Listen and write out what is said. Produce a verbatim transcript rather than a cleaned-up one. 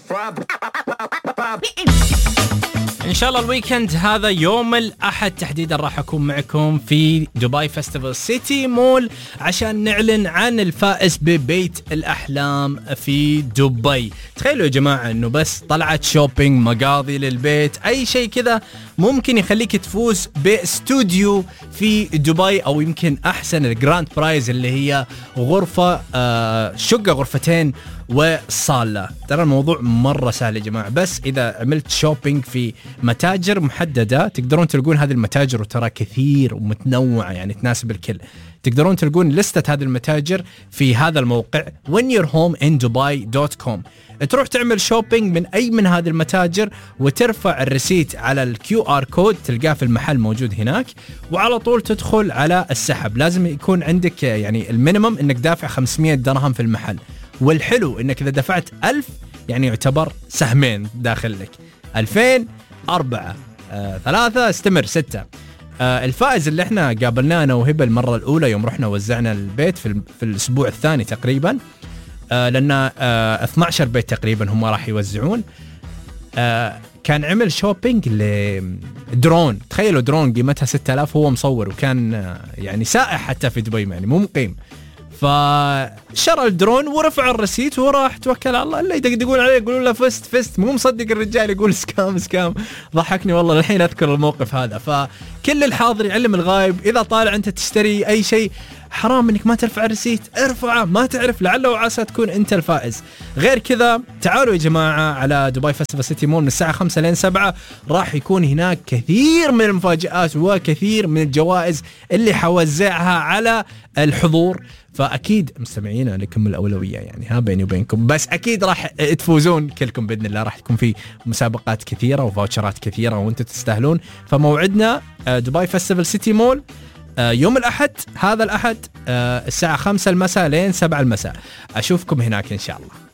إن شاء الله الويكند هذا يوم الأحد تحديدا راح أكون معكم في دبي فيستيفال سيتي مول عشان نعلن عن الفائز ببيت الأحلام في دبي. تخيلوا يا جماعة إنه بس طلعت شوبينج، مقاضي للبيت، أي شيء كذا ممكن يخليك تفوز باستوديو في دبي، أو يمكن أحسن الجراند برايز اللي هي غرفة آه شقة غرفتين وصالة. ترى الموضوع مرة سهل يا جماعة، بس إذا عملت شوبينج في متاجر محددة تقدرون تلقون هذه المتاجر، وترى كثير ومتنوعة يعني تناسب الكل. تقدرون تلقون لستة هذه المتاجر في هذا الموقع when you're home in dubai dot com. تروح تعمل شوبينج من أي من هذه المتاجر وترفع الريسيت على الكيو آر كود تلقاه في المحل موجود هناك، وعلى طول تدخل على السحب. لازم يكون عندك يعني المينيمم إنك دافع خمسمية درهم في المحل، والحلو إنك إذا دفعت ألف يعني يعتبر سهمين داخل لك، ألفين أربعة آه، ثلاثة استمر ستة. آه، الفائز اللي احنا قابلناه أنا وهبة المرة الأولى يوم رحنا وزعنا البيت في, في الأسبوع الثاني تقريبا، آه، لأن آه، اثنا عشر بيت تقريبا هم راح يوزعون. آه، كان عمل شوبينج لدرون، تخيلوا درون قيمتها ستة آلاف، هو مصور وكان آه، يعني سائح حتى في دبي يعني مو مقيم، فشرى الدرون ورفع الرسيت وراح توكل على الله. اللي يدقدقون عليه يقولون له فست فست، مو مصدق الرجال يقول سكام سكام. ضحكني والله الحين أذكر الموقف هذا. فكل الحاضر يعلم الغايب، إذا طالع أنت تشتري أي شيء حرام إنك ما ترفع الرسيت، ارفعه، ما تعرف لعله وعسى تكون أنت الفائز. غير كذا تعالوا يا جماعة على دبي فيستيفال سيتي مول من الساعة خمسة لين سبعة، راح يكون هناك كثير من المفاجآت وكثير من الجوائز اللي حوزعها على الحضور. فأكيد مستمعين لكم الأولوية يعني، ها بيني وبينكم، بس أكيد راح تفوزون كلكم بإذن الله. راح تكون في مسابقات كثيرة وفاوتشرات كثيرة وأنتم تستاهلون. فموعدنا دبي فيستيفال سيتي مول يوم الأحد، هذا الأحد الساعة خمسة المساء لين سبعة المساء. أشوفكم هناك إن شاء الله.